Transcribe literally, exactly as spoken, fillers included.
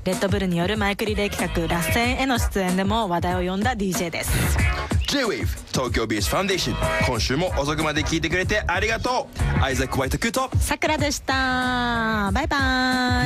レッドブルによるマイクリレー企画ラッセンへの出演でも話題を呼んだ ディージェー です。 J-ウェーブ 東京ビーチファンデーション、今週も遅くまで聞いてくれてありがとう。アイザック・ホワイト・クートさくらでした。バイバーイ。